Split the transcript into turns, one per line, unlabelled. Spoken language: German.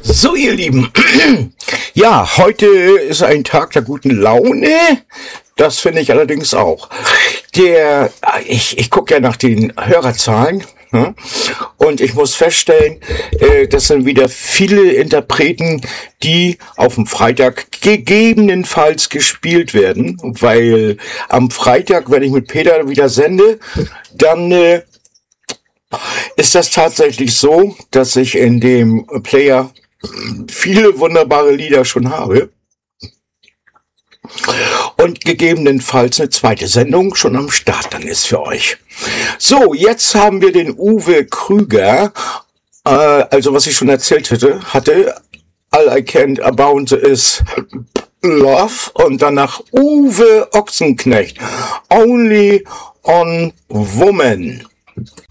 So, ihr Lieben, ja, heute ist ein Tag der guten Laune. Das finde ich allerdings auch. Ich gucke ja nach den Hörerzahlen, ne? Und ich muss feststellen, das sind wieder viele Interpreten, die auf dem Freitag gegebenenfalls gespielt werden, weil am Freitag, wenn ich mit Peter wieder sende, dann ist das tatsächlich so, dass ich in dem Player viele wunderbare Lieder schon habe und gegebenenfalls eine zweite Sendung schon am Start dann ist für euch. So, jetzt haben wir den Uwe Krüger, also was ich schon erzählt hatte, All I Can About Is Love, und danach Uwe Ochsenknecht, Only on Woman.